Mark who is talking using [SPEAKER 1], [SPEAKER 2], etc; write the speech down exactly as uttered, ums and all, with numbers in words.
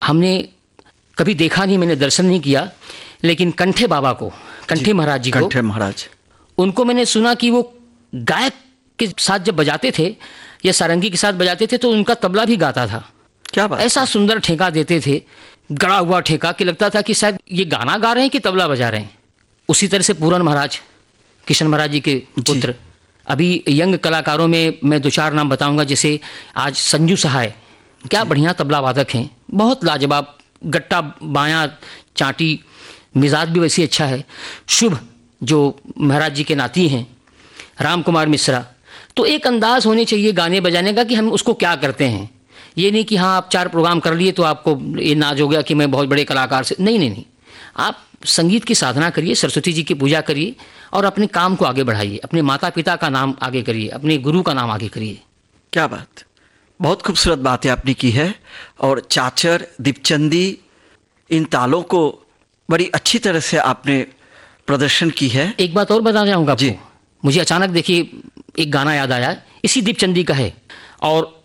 [SPEAKER 1] हमने कभी देखा नहीं, मैंने दर्शन नहीं किया, लेकिन कंठे बाबा को, कंठे महाराज जी को,
[SPEAKER 2] कंठे महाराज,
[SPEAKER 1] उनको मैंने सुना कि वो गायक के साथ जब बजाते थे या सारंगी के साथ बजाते थे तो उनका तबला भी गाता था।
[SPEAKER 2] क्या बात,
[SPEAKER 1] ऐसा सुंदर ठेका देते थे, गड़ा हुआ ठेका, कि लगता था कि शायद ये गाना गा रहे हैं कि तबला बजा रहे हैं। उसी तरह से पूरन महाराज, किशन महाराज जी के पुत्र। अभी यंग कलाकारों में मैं दो चार नाम बताऊंगा, जैसे आज संजू सहाय, क्या बढ़िया तबला वादक हैं, बहुत लाजवाब, गट्टा बायां चाटी, मिजाज भी वैसे अच्छा है। शुभ जो महाराज जी के नाती हैं, राम कुमार मिश्रा। तो एक अंदाज होने चाहिए गाने बजाने का कि हम उसको क्या करते हैं। ये नहीं कि हाँ आप चार प्रोग्राम कर लिए तो आपको ये नाज हो गया कि मैं बहुत बड़े कलाकार से, नहीं नहीं नहीं। आप संगीत की साधना करिए, सरस्वती जी की पूजा करिए और अपने काम को आगे बढ़ाइए, अपने माता पिता का नाम आगे करिए, अपने गुरु का नाम आगे करिए।
[SPEAKER 2] क्या बात, बहुत खूबसूरत बातें आपने की है। और चाचर, दीपचंदी, इन तालों को बड़ी अच्छी तरह से आपने प्रदर्शन की है।
[SPEAKER 1] एक बात और बताना चाहूँगा आपको, मुझे अचानक देखिए एक गाना याद आया, इसी दीपचंदी का है, और